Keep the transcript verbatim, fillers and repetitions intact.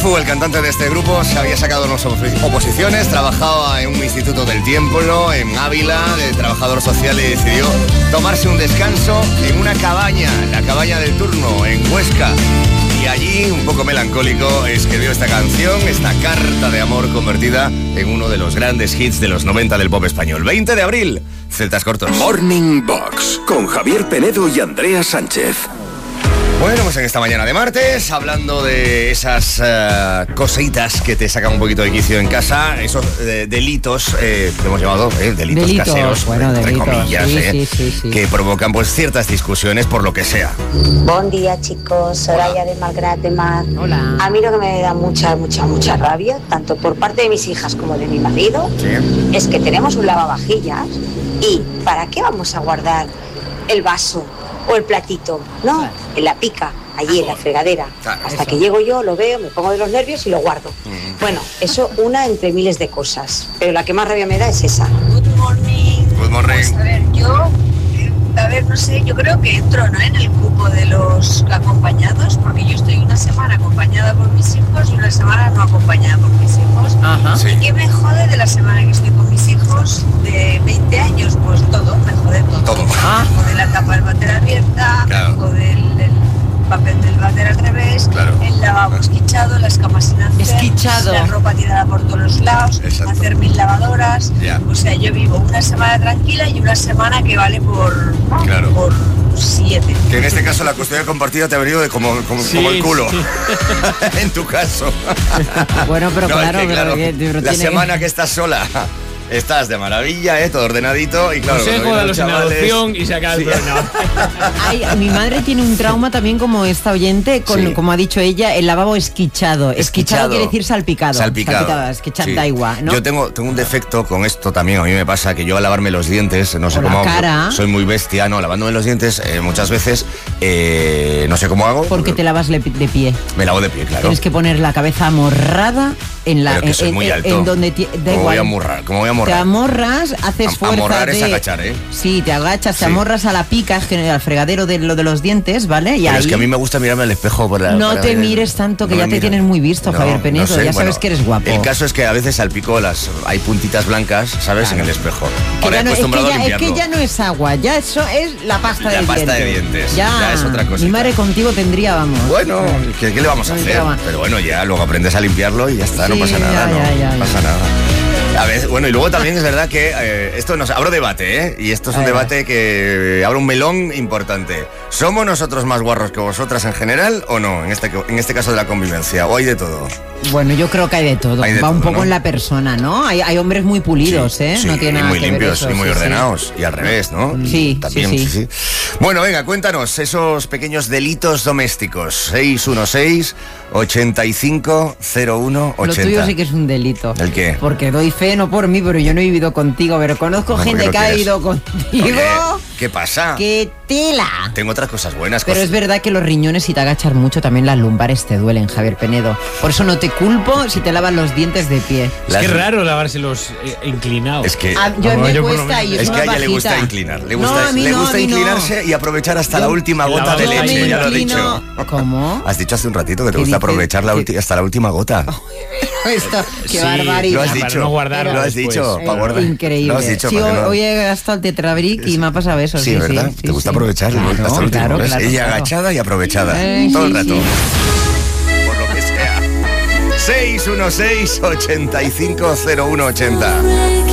Fu, el cantante de este grupo, se había sacado unas oposiciones, trabajaba en un instituto del tiempo, en Ávila, de trabajador social, y decidió tomarse un descanso en una cabaña, la cabaña del turno, en Huesca. Y allí, un poco melancólico, escribió esta canción, esta carta de amor convertida en uno de los grandes hits de los noventa del pop español. veinte de abril, Celtas Cortos. Morning Box, con Javier Penedo y Andrea Sánchez. Bueno, pues en esta mañana de martes, hablando de esas uh, cositas que te sacan un poquito de quicio en casa, esos eh, delitos, eh, que hemos llamado, eh, delitos, delitos caseros, bueno, entre delitos, comillas, sí, eh, sí, sí, sí. que provocan pues ciertas discusiones por lo que sea. Buen día, chicos. Soraya de Malgrat de Mar. Hola. A mí lo que me da mucha, mucha, mucha rabia, tanto por parte de mis hijas como de mi marido, ¿Sí? es que tenemos un lavavajillas y ¿para qué vamos a guardar el vaso o el platito? No, Claro. en la pica, allí en la fregadera. Claro, Hasta eso. que llego yo, lo veo, me pongo de los nervios y lo guardo. Uh-huh. Bueno, eso una entre miles de cosas, pero la que más rabia me da es esa. Good morning. Good morning. Pues a ver, yo, eh, a ver, no sé, yo creo que entro, ¿no?, en el grupo de los acompañados, porque yo estoy una semana acompañada por mis hijos y una semana no acompañada por mis hijos. Ajá. Sí. ¿Y qué me jode de la semana que estoy con mis hijos de veinte años? Pues todo, me jode todo. Todo. Ah. Me jode la tapa del váter abierta, Claro. me jode el, el papel del váter al revés, Claro. el lavabo esquichado, las camas sin hacer, Esquichado. la ropa tirada por todos los lados, Exacto. hacer mil lavadoras. Ya. O sea, yo vivo una semana tranquila y una semana que vale por, Claro. por siete. Que en este caso la custodia compartida te ha venido de como, como, Sí, como el culo. sí. En tu caso. Bueno, pero No, es claro, que, pero claro, que- pero la tiene que- semana que estás sola, estás de maravilla, ¿eh? Todo ordenadito y claro. Consejo cuando de vienen los los en chavales- adopción y se acaba el Sí. problema. Ay, mi madre tiene un trauma también como esta oyente, con, Sí. como ha dicho ella, el lavabo esquichado. Esquichado, Esquichado. quiere decir salpicado. Salpicado. Esquichado, Sí. da igual, ¿no? Yo tengo, tengo un defecto con esto también. A mí me pasa que yo al lavarme los dientes, no sé O la cómo hago. cara. Soy muy bestia, no, lavándome los dientes eh, muchas veces eh, no sé cómo hago. Porque te lavas le- de pie. Me lavo de pie, claro. Tienes que poner la cabeza amorrada en la Pero que en, soy muy en- alto. en donde ti- da ¿Cómo voy igual. a amorrar? ¿Cómo voy a Te amorrar? amorras, haces Am- fuerza amorrar es de... agachar, ¿eh? Sí, te agachas, Sí. te amorras a la pica, es que al fregadero de lo de los dientes, ¿vale? Y Pero ahí es que a mí me gusta mirarme al espejo. Por la, no para te ver- mires tanto, que no ya me te miro. tienes muy visto, No, Javier Penedo, no sé, ya bueno, sabes que eres guapo. El caso es que a veces salpico las... Hay puntitas blancas, ¿sabes? Claro. En el espejo. Que Ahora ya he no- es, que acostumbrado a ya, es limpiarlo. que ya no es agua, ya eso es la pasta La de pasta dientes. de dientes, Ya, ya es otra cosita. Mi madre contigo tendría, vamos. Bueno, ¿qué, qué le vamos a No hacer? entraba. Pero bueno, ya luego aprendes a limpiarlo y ya está, no Sí, pasa nada, ya, no ya, ya, no pasa ya. nada. A ver, bueno, y luego también es verdad que eh, esto nos abro debate, ¿eh? Y esto es un A ver. debate que abre un melón importante. ¿Somos nosotros más guarros que vosotras en general o no? En este, en este caso de la convivencia, o hay de todo. Bueno, yo creo que hay de todo. Hay de Va un todo, poco ¿no? en la persona, ¿no? Hay, hay hombres muy pulidos, Sí, ¿eh? sí, no tiene y nada muy que ver limpios eso, y muy sí, sí. ordenados. Y al revés, ¿no? Sí, También, sí, sí, sí. sí. Bueno, venga, cuéntanos esos pequeños delitos domésticos. seis uno seis, ochenta y cinco, cero uno ochenta. Lo tuyo sí que es un delito. ¿El qué? Porque doy fe, no por mí, pero yo no he vivido contigo, pero conozco No, ¿por qué gente lo que ha quieres? ido contigo. Oye, ¿qué pasa? ¡Qué tela! Tengo otras cosas buenas. Pero cosas- es verdad que los riñones, si te agachas mucho, también las lumbares te duelen, Javier Penedo. Por eso no te culpo si te lavas los dientes de pie. Es Las- que es raro lavárselos eh, inclinados. Es que... A, yo Vamos, me yo por lo cuesta menos. y Es es que a una ella le gusta pajita. inclinar, le No, gusta, a mí le no, gusta a mí no. inclinarse y aprovechar hasta Yo- la última Yo gota de me leche, ya lo has inclino- dicho. ¿Cómo? Has dicho hace un ratito que te ¿Qué gusta dices? aprovechar la ¿Qué- ulti- hasta la última gota. Esto, qué Sí, barbaridad. Lo has para dicho. no guardarlo Lo has después. dicho, Eh, para guardar. Increíble. Lo has dicho, sí, para que hoy, no- hoy he gastado el tetrabric y me ha pasado eso. Sí, Sí, ¿verdad? sí, Te sí, gusta sí. aprovechar Claro, hasta el último. claro, ¿Ves? claro, Ella claro. agachada y aprovechada. Eh, Todo el sí, rato. sí. Por lo que sea. seis uno seis, ochenta y cinco, cero uno ochenta.